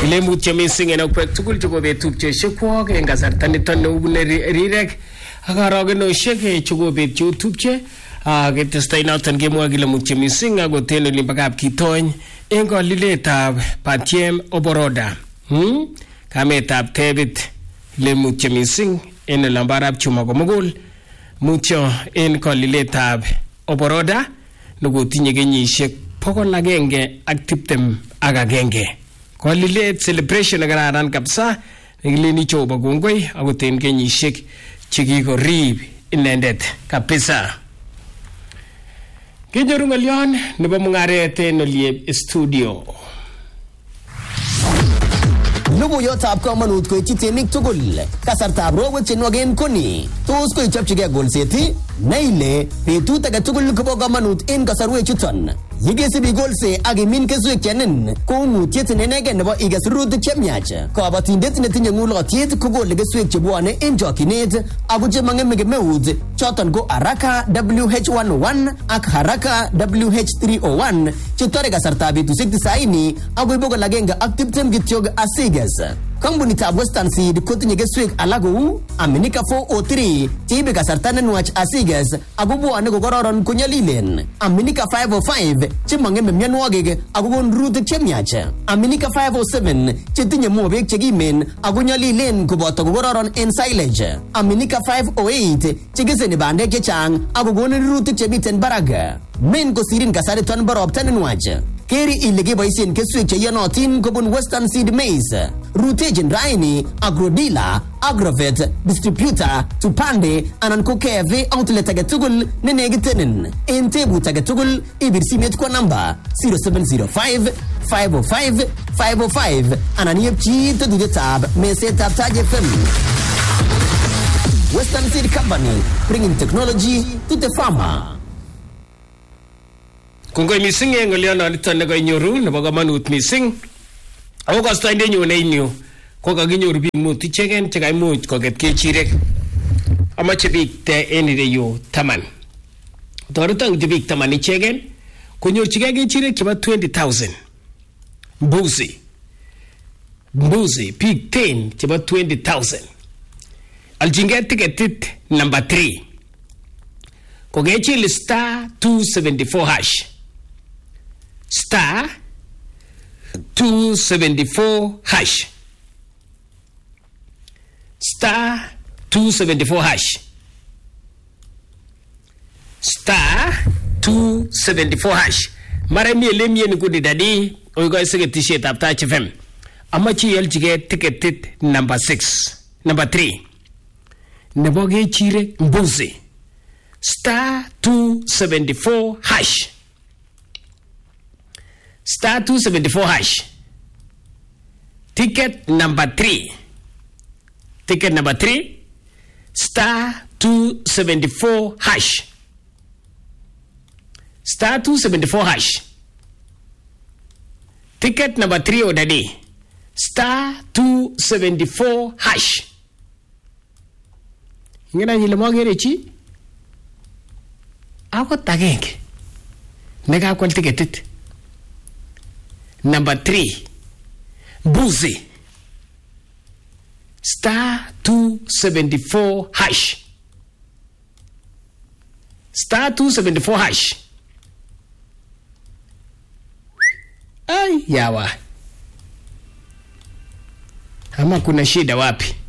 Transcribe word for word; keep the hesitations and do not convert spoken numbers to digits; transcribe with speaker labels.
Speaker 1: Kilemutyo mising en okwek tugul chekobet tupchosiekwok en kasarta niton neubune rirek ak arogenosiek chekobet cheu tupche ketestai noton kemwoe kele mutyo mising akot en olimbo Kapkitony en koliletab Patiem Oboroda hmm? kametab Tebit lemutyo mising en olombo Arap Chuma komugul mutyo en koliletab Oboroda nekotinye kenyisiek pokol agenge ak tiptem ak agenge. Kolilet celebration nekararan kabisa nekileni Jehova kongoi akot en kenyisiek chekikorib inendet kabisa. Kinyoru ng'olyon nebo mung'aret en Oliep studio.
Speaker 2: Logoiyotab komonut koityi temik tugul. Kasartab robwek chenwogen koni. Tos koichopchigei golset na ile betut age tugul kobo komonut en kasarwek chuton. Yekesibi golse ak imin keswek chenin ko ung'utiet nenegen nebo iges rurutik chemiach. Kabatindet netinye ng'ulotyet kokole keswek chebwone en chokyinet ako chemang'eme kemeut choton ko Haraka W H one oh one ak Haraka W H three oh one chetore kasartab betusiek tisaini akoi bokol agenge ak tiptem kityok asiges. Kampunitab Western Seed kotinye keswek alak kou Aminika four oh three cheibe kasarta nenwach asiges ako bwone kokororon konyolilen. Aminika five oh five chemang'eme mionwogik ako kon rurutik chemiach. Aminika five oh seven chetinye mobek chekimen ako nyolilen koboto kokororon en silage. Aminika five oh eight chekeseni bandek chechang ako konin rurutik chemiten barak. Men kosirin kasariton bo ropta nenwach. Keri ile keboisien keswek cheyonotin kobun Western Seed Maize. Rutejin raini Agrodila, Agrovet, Distributor, Tupande anan ko K F A outlet age tugul nenegitenin. En tebut age tugul ibir simet kwa namba zero seven zero five five oh five five oh five anan yepchi tetutetab mesetab Taj F M. Western Seed Company, bringing technology to the farmer.
Speaker 1: Kongoi mising en ng'olyon niton nekoinyoru nebo komonut mising. Ako kastoindenyu nein ko kakinyoru biik mut icheken chekaimuch koket kechirek. Amache biik te en ireyu taman. Toreton kityo biik taman icheken konyorchigei kechirek chebo twenty thousand. Mbuzi. Mbuzi biik ten chebo twenty thousand. Alchingei tiketit number three. Kokechil star two seventy-four hash. Star two seventy-four hash. Star two seventy-four hash. Star two seventy-four hash. Mara mi elemie ni kudi dadi oigo seketishet ab Taj F M. Amachi yelchige ticketit number six. Number three. Nebo gechire mbuzi. Star two seventy-four hash. Star two seventy-four hash. Ticket number three. Ticket number three. Star two seventy-four hash. Star two seventy-four hash. Ticket number three odadi. Star two seventy-four hash. Ngena nyile mwagere chi? Ako tagenge. Nega kwal tiketit. Number three. Buzi. Star two seventy-four hash. Star two seventy-four hash. Ay, yawa. Ama kuna shida wapi?